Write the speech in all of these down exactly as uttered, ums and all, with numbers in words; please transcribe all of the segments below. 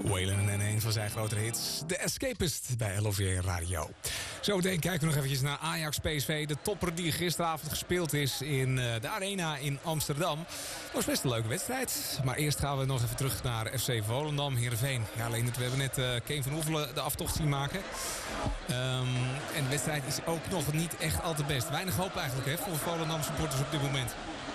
Waylon en een van zijn grotere hits, The Escapist bij L O V Radio. Zometeen kijken we nog eventjes naar Ajax P S V. De topper die gisteravond gespeeld is in de Arena in Amsterdam. Dat was best een leuke wedstrijd. Maar eerst gaan we nog even terug naar F C Volendam, Heerenveen. Ja, alleen we hebben net uh, Keen van Oefelen de aftocht zien maken. Um, en de wedstrijd is ook nog niet echt al te best. Weinig hoop eigenlijk hè, voor Volendam supporters op dit moment.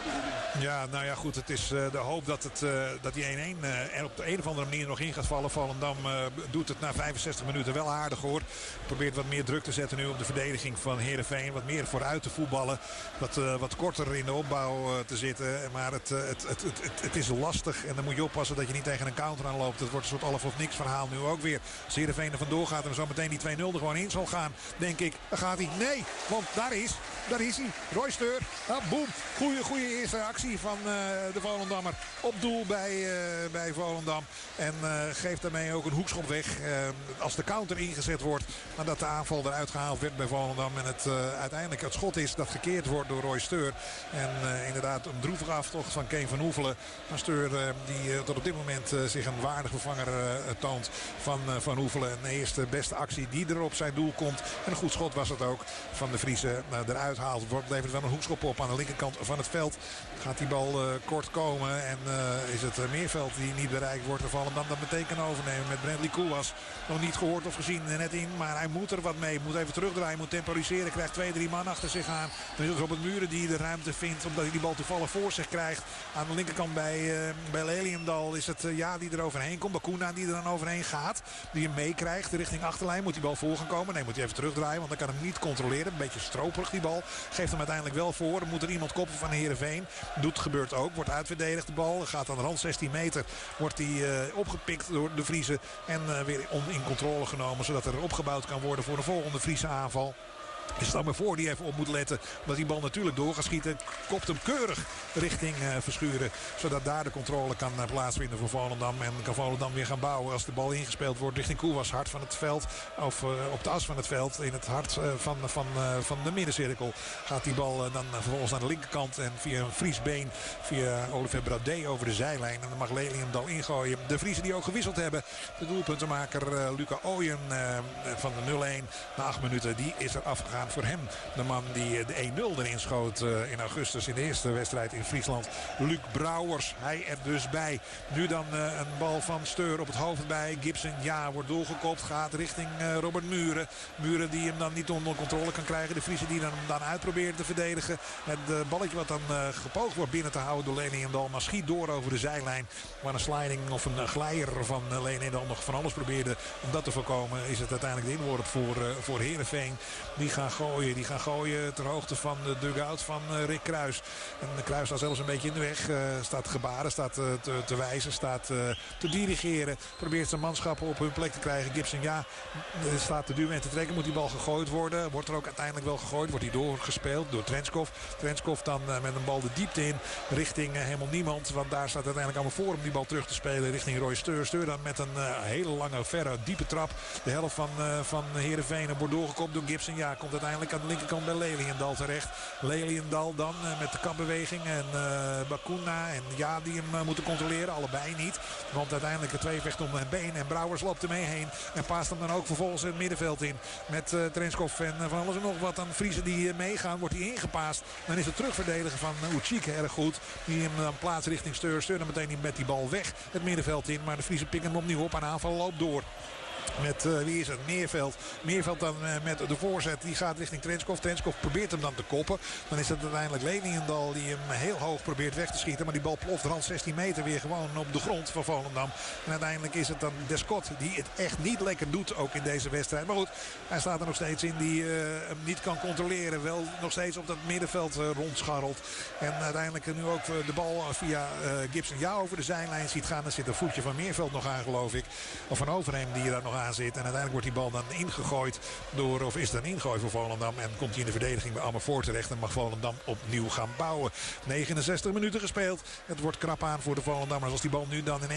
Ja, nou ja, goed. Het is uh, de hoop dat, het, uh, dat die één-één uh, er op de een of andere manier nog in gaat vallen. Volendam uh, doet het na vijfenzestig minuten wel aardig hoor. Probeert wat meer druk te zetten nu op de verdediging van Heerenveen. Wat meer vooruit te voetballen. Wat, uh, wat korter in de opbouw uh, te zitten. Maar het, uh, het, het, het, het, het is lastig. En dan moet je oppassen dat je niet tegen een counter aanloopt. Het wordt een soort alles of niks verhaal nu ook weer. Als Heerenveen er vandoor gaat en zo meteen die twee nul er gewoon in zal gaan. Denk ik, dan gaat hij. Nee, want daar is, daar is hij. Roy Steur. Ah, boem. Goeie, goeie eerste actie van uh, de Volendammer op doel bij, uh, bij Volendam. En uh, geeft daarmee ook een hoekschop weg. Uh, als de counter ingezet wordt. Nadat de aanval eruit gehaald werd bij Volendam. En het uh, uiteindelijk het schot is dat gekeerd wordt door Roy Steur. En uh, inderdaad een droevige aftocht van Keen van Oefelen. Een Steur uh, die uh, tot op dit moment uh, zich een waardige vervanger uh, toont van uh, Van Oefelen. Een eerste beste actie die er op zijn doel komt. En een goed schot was het ook van de Friese. Uh, eruit haalt. Wordt levert wel een hoekschop op aan de linkerkant van het veld. Gaat die bal uh, kort komen. En uh, is het uh, Meerveld die niet bereikt wordt. Er vallen dan dat meteen kan overnemen met Bradley Koewas. Nog niet gehoord of gezien net in. Maar hij moet er wat mee. Moet even terugdraaien. Moet temporiseren. Krijgt twee, drie man achter zich aan. Dan is het op het Muren die de ruimte vindt. Omdat hij die bal toevallig voor zich krijgt. Aan de linkerkant bij, uh, bij Leliendal is het uh, ja die er overheen komt. Bakuna die er dan overheen gaat. Die hem meekrijgt richting achterlijn. Moet die bal voor gaan komen. Nee, moet hij even terugdraaien. Want dan kan hem niet controleren. Een beetje stroperig die bal. Geeft hem uiteindelijk wel voor. Dan moet er iemand koppen van Heerenveen. Doet gebeurt ook. Wordt uitverdedigd de bal. Gaat aan de rand zestien meter. Wordt die uh, opgepikt door de Friese. En uh, weer on, in controle genomen. Zodat er opgebouwd kan worden voor de volgende Friese aanval. Is het dan maar voor die even op moet letten. Omdat die bal natuurlijk door gaat schieten. Kopt hem keurig richting uh, Verschuren. Zodat daar de controle kan uh, plaatsvinden voor Volendam. En kan Volendam weer gaan bouwen. Als de bal ingespeeld wordt richting Koewas. Hart van het veld. Of uh, op de as van het veld. In het hart uh, van, van, uh, van de middencirkel. Gaat die bal uh, dan uh, vervolgens naar de linkerkant. En via een Fries been. Via Olivier Bradé over de zijlijn. En dan mag Lely hem dan ingooien. De Friesen die ook gewisseld hebben. De doelpuntenmaker uh, Luca Ooyen uh, van de nul-een. Na acht minuten. Die is er afgegaan. Voor hem, de man die de één nul erin schoot uh, in augustus in de eerste wedstrijd in Friesland. Luc Brouwers, hij er dus bij. Nu dan uh, een bal van Steur op het hoofd bij Gibson. Ja, wordt doorgekopt, gaat richting uh, Robert Muren. Muren die hem dan niet onder controle kan krijgen. De Friese die dan, hem dan uit proberen te verdedigen. Het uh, balletje wat dan uh, gepoogd wordt binnen te houden door Leliendal. Maar schiet door over de zijlijn. Maar een sliding of een uh, glijer van uh, Leliendal nog van alles probeerde om dat te voorkomen. Is het uiteindelijk de inworp voor, uh, voor Heerenveen. Die gaan gooien. Die gaan gooien ter hoogte van de dugout van uh, Rick Kruis. En de Kruis staat zelfs een beetje in de weg. Uh, staat gebaren, staat uh, te, te wijzen, staat uh, te dirigeren. Probeert zijn manschappen op hun plek te krijgen. Gibson, ja, uh, staat te duwen en te trekken. Moet die bal gegooid worden. Wordt er ook uiteindelijk wel gegooid. Wordt die doorgespeeld door Trenskov. Trenskov dan uh, met een bal de diepte in. Richting uh, helemaal niemand. Want daar staat uiteindelijk allemaal voor om die bal terug te spelen. Richting Roy Steur. Steur dan met een uh, hele lange, verre, diepe trap. De helft van, uh, van Heerenveen wordt doorgekopt door Gibson. Ja, komt uiteindelijk aan de linkerkant bij Leliendal terecht. Leliendal dan uh, met de kapbeweging en uh, Bakuna en ja die hem uh, moeten controleren. Allebei niet. Want uiteindelijk de twee vechten om een been en Brouwers loopt ermee heen. En paast hem dan ook vervolgens het middenveld in. Met uh, Trenskov en uh, van alles en nog wat aan Friesen die uh, meegaan. Wordt hij ingepaast. Dan is het terugverdedigen van uh, Ucik erg goed. Die hem dan plaatst richting Steur. Steur dan meteen met die bal weg het middenveld in. Maar de Friesen pikken hem opnieuw op. En aanval loopt door. Met, uh, wie is het? Meerveld. Meerveld dan uh, met de voorzet. Die gaat richting Trenskov. Trenskov probeert hem dan te koppen. Dan is het uiteindelijk Leliendal die hem heel hoog probeert weg te schieten. Maar die bal ploft rand zestien meter weer gewoon op de grond van Volendam. En uiteindelijk is het dan Descott die het echt niet lekker doet. Ook in deze wedstrijd. Maar goed, hij staat er nog steeds in die uh, hem niet kan controleren. Wel nog steeds op dat middenveld uh, rondscharrelt. En uiteindelijk nu ook uh, de bal via uh, Gibson ja over de zijlijn ziet gaan. Dan zit een voetje van Meerveld nog aan, geloof ik. Of van Overheem die daar nog aan zit. En uiteindelijk wordt die bal dan ingegooid door, of is er een ingooi voor Volendam. En komt hij in de verdediging bij Amervoort terecht. En mag Volendam opnieuw gaan bouwen. negenenzestig minuten gespeeld. Het wordt krap aan voor de Volendammers. Als die bal nu dan in